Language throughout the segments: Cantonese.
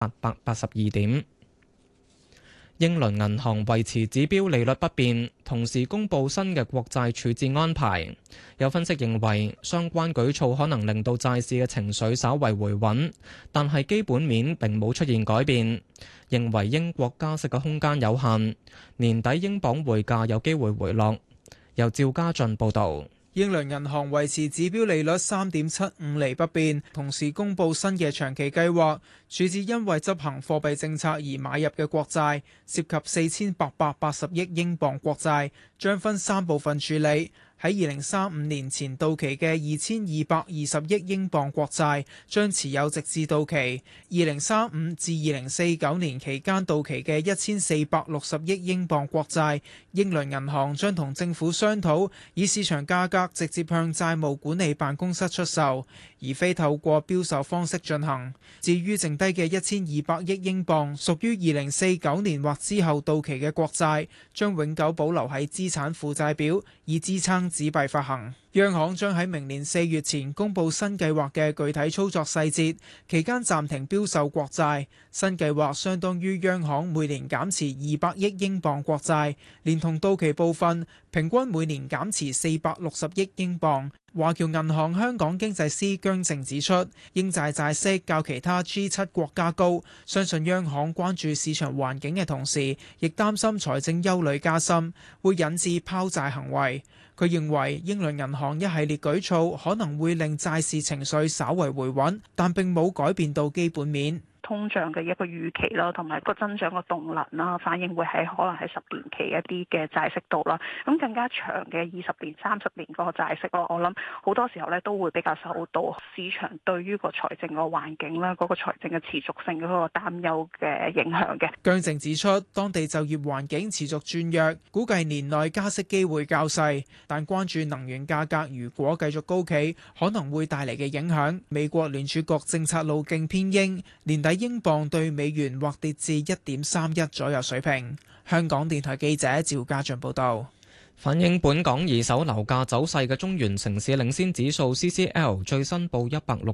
882點。英倫銀行維持指標利率不變，同時公布新嘅國債處置安排。有分析認為，相關舉措可能令到債市嘅情緒稍為回穩，但係基本面並冇出現改變。認為英國加息嘅空間有限，年底英鎊匯價有機會回落。由趙家俊報導。 英倫銀行維持指標利率3.75厘不變，同時公布新嘅長期計劃，處置因為執行貨幣政策而買入嘅國債，涉及4880億英鎊國債，將分3部分處理。喺2035年前到期嘅2220億英鎊國債將持有直至到期；2035至2049年期間到期嘅1460億英鎊國債，英倫銀行將同政府商討，以市場價格直接向債務管理辦公室出售，而非透過標售方式進行。至於剩低嘅1200億英鎊，屬於2049年或之後到期嘅國債，將永久保留喺資產負債表，以支撐紙幣發行。央行將喺明年4月前公布新計劃嘅具體操作細節，期間暫停標售國債。新計劃相當於央行每年減持200億英鎊國債，連同到期部分，平均每年減持460億英鎊。華僑銀行香港經濟師姜正指出，英債債息較其他 G7 國家高，相信央行關注市場環境嘅同時，亦擔心財政憂慮加深，會引致拋債行為。佢認為英倫銀行一系列舉措可能會令債市情緒稍為回穩，但並冇改變到基本面。 通脹嘅一個預期啦，同埋個增長嘅動能啦，反映會喺可能係10年期一啲嘅債息度啦。咁更加長嘅20年、30年嗰個債息咯，我諗好多時候咧都會比較受到市場對於個財政個環境啦、嗰個財政嘅持續性嗰個擔憂嘅影響嘅。 姜正指出，當地就業環境持續轉弱，估計年內加息機會較細，但關注能源價格如果繼續高企，可能會帶嚟嘅影響。美國聯儲局政策路徑偏鷹，年底英鎊對美元或跌至1.31左右水平。香港電台記者趙家俊報道。 反映本港二手樓價走勢嘅中原城市領先指數 CCL 最新報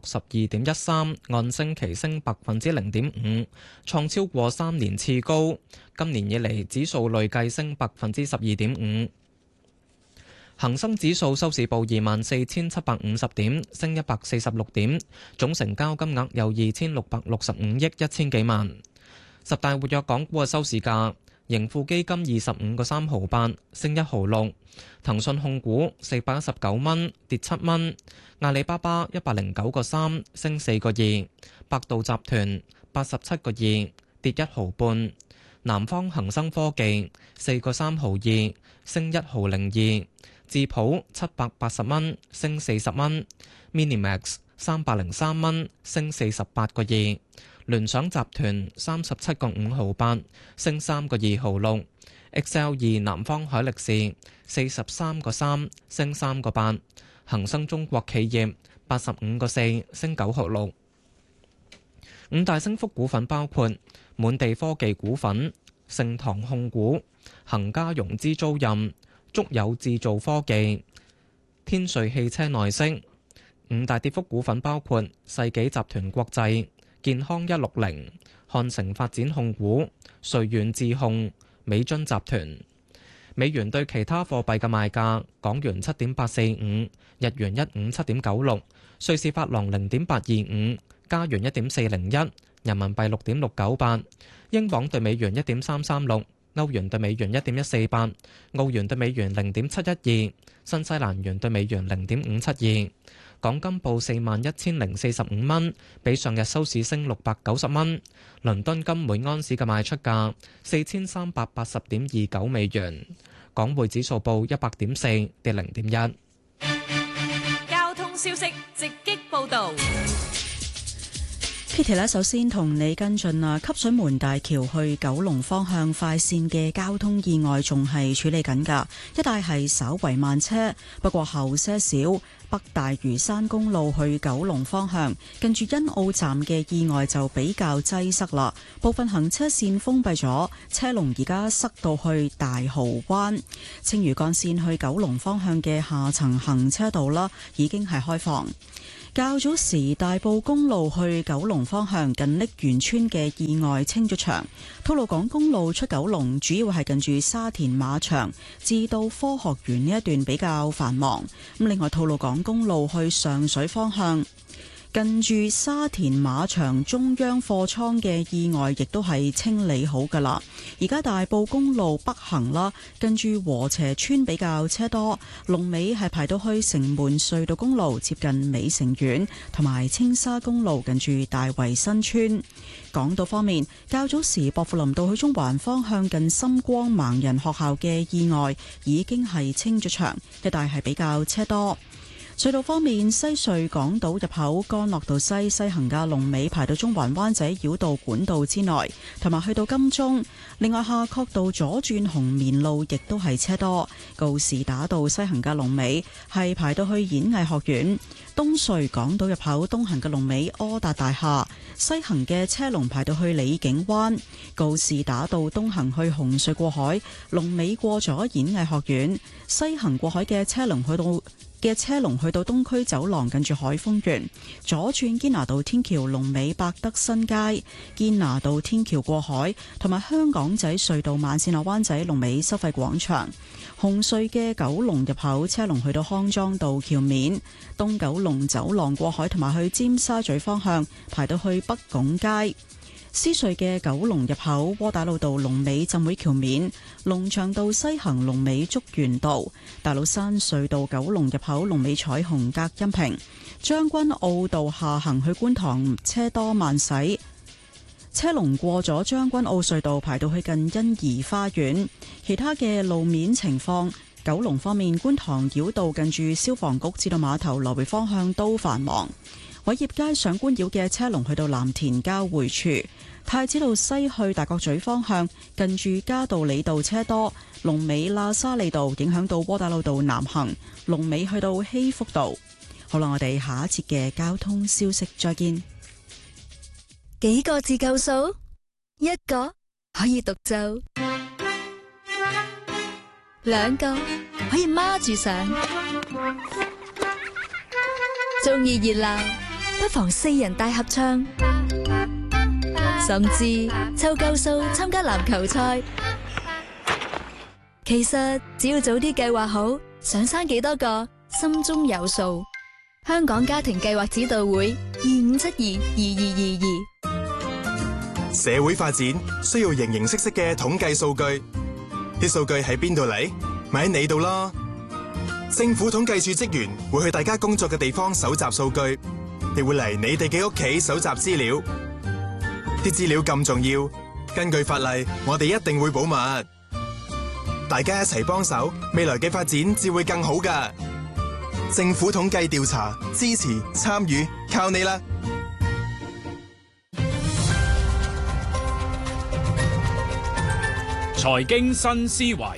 162.13，按星期升0.5%，創超過3年次高。今年以嚟指數累計升12.5%。恒生指數收市報24,750點，升146點，總成交金額有2,665億1000幾萬。十大活躍港股嘅收市價，盈富基金25個3毫8，升1毫6；騰訊控股419蚊，跌7蚊；阿里巴巴109個3，升4個2；百度集團87個2，跌1毫半；南方恒生科技4個3毫2，升1毫02。智普780蚊，升40蚊 ；Minimax 303蚊，升48個2；聯想集團37個5毫8，升3個2毫6；XL2 南方海力士43個3，升3個8；恒生中國企業85個4，升9毫6。五大升幅股份包括滿地科技股份、盛唐控股、恒嘉融資租賃、足友智造科技、天瑞汽車內飾。五大跌幅股份包括世紀集團國際、健康160、漢城發展控股、瑞遠智控、美津集團。美元對其他貨幣嘅賣價：港元7.845，日元157.96，瑞士法郎0.825，加元1.401，人民幣6.698，英鎊對美元1.336。歐元對美元1.148，澳元對美元0.712，新西蘭元對美元0.572。港金報41,045蚊，比上日收市升690蚊。倫敦金每安士嘅賣出價4380.29美元。港匯指數報100.4，跌0.1。 交通消息直擊報導。 Kitty 咧，首先同你跟進啊，汲水門大橋去九龍方向快線嘅交通意外仲係處理緊㗎，一帶係稍為慢車，不過後些少。北大嶼山公路去九龍方向，近住欣澳站嘅意外就比較擠塞啦，部分行車線封閉咗，車龍而家塞到去大蠔灣。青嶼幹線去九龍方向嘅下層行車道啦，已經係開放。 較早時大埔公路去九龍方向近瀝源村嘅意外清咗場，吐露港公路出九龍主要係近住沙田馬場至到科學園呢一段比較繁忙。咁另外吐露港公路去上水方向近住沙田馬場中央貨倉嘅意外亦都係清理好噶啦。而家大埔公路北行啦，近住禾輋村比較車多，龍尾係排到去城門隧道公路接近美城苑，同埋青沙公路近住大圍新村。港島方面，較早時薄扶林道去中環方向近深光盲人學校嘅意外已經係清咗場，一帶係比較車多。隧道方面，西隧港島入口干諾道西行嘅龍尾排到中環灣仔繞道管道之內，同埋去到金鐘。另外，夏慤道左轉紅棉路亦都係車多，告士打道西行嘅龍尾係排到去演藝學院。東隧港島入口東行嘅龍尾柯達大廈，西行嘅車龍排到去李景灣。告士打道東行去紅隧過海，龍尾過咗演藝學院。西行過海嘅車龍去到東區走廊近住海峰園，左轉堅拿道天橋龍尾百德新街，堅拿道天橋過海同埋香港仔隧道慢線落灣仔龍尾收費廣場。紅隧嘅九龍入口車龍去到康莊道橋面，東九龍走廊過海同埋去尖沙咀方向排到去北拱街。獅隧嘅九龍入口窩打老道龍尾浸會橋面，龍翔道西行龍尾竹園道，大老山隧道九龍入口龍尾彩虹隔音屏，將軍澳道下行去觀塘車多慢駛，車龍過咗將軍澳隧道排到去近欣怡花園。其他嘅路面情況，九龍方面，觀塘繞道近住消防局至到碼頭來回方向都繁忙。偉業街上官繞嘅車龍去到藍田交匯處，太子道西去大角咀方向近住嘉道理道車多，龍尾喇沙利道影響到窩打老道南行，龍尾去到希福道。好啦，我哋下一節嘅交通消息再見。 幾個字夠數？一個可以獨奏，兩個可以孖住上，中意熱鬧不妨四人大合唱，甚至湊夠數參加籃球賽。其實只要早啲計劃好，想生幾多個，心中有數。香港家庭計劃指導會25722222。 社會發展需要形形色色嘅統計數據，啲數據喺邊度嚟？咪喺你度咯。政府統計處職員會去大家工作嘅地方搜集數據，亦會嚟你哋嘅屋企搜集資料。啲資料咁重要，根據法例，我哋一定會保密。大家一齊幫手，未來嘅發展至會更好㗎。政府統計調查，支持參與，靠你啦！ 財經新思維，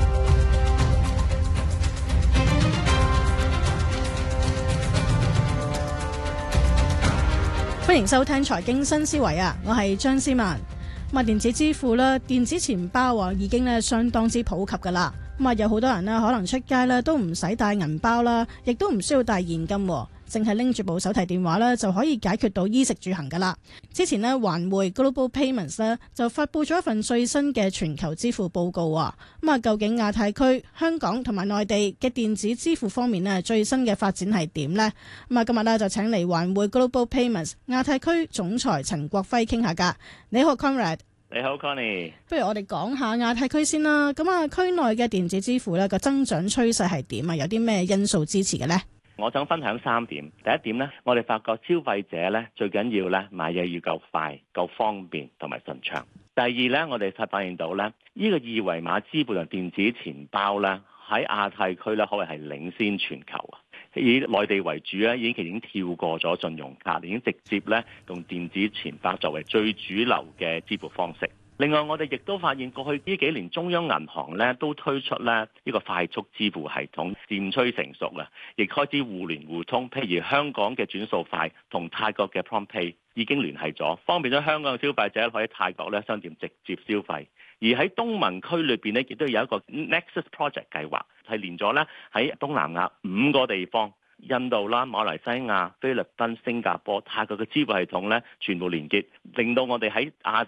歡迎收聽財經新思維啊！我係張思曼。電子支付啦，電子錢包啊，已經咧相當之普及噶啦。有好多人咧可能出街咧都唔使帶銀包啦，亦都唔需要帶現金，淨係拎住部手提電話咧就可以解決到衣食住行噶啦。之前咧環匯 Global Payments 咧就發佈咗一份最新嘅全球支付報告啊。究竟亞太區、香港同埋內地嘅電子支付方面咧最新嘅發展係點呢？今日咧就請嚟環匯 Global Payments 亞太區總裁陳國輝傾下噶。你好 Conrad。 你好 Connie。 不如我哋講下亞太區先啦。區內嘅電子支付咧個增長趨勢係點啊？有啲咩因素支持嘅呢？ 我想分享三點。第一點呢，我哋發覺消費者呢最緊要呢買嘢要夠快、夠方便同埋順暢。第二呢，我哋發現到呢個二維碼支付同電子錢包呢喺亞太區呢可謂係領先全球啊！以內地為主咧，已經跳過咗信用卡，已經直接咧用電子錢包作為最主流嘅支付方式。另外，我哋亦都發現過去呢幾年中央銀行咧都推出咧呢個快速支付系統，漸趨成熟啦，亦開始互聯互通。譬如香港嘅轉數快同泰國嘅 PromptPay 已經聯繫咗，方便咗香港嘅消費者可以喺泰國咧商店直接消費。而喺東盟區裏邊咧，亦都有一個 Nexus Project 計劃，係連咗咧喺東南亞5個地方印度啦、馬來西亞、菲律賓、新加坡、泰國嘅支付系統咧，全部連結，令到我哋喺亞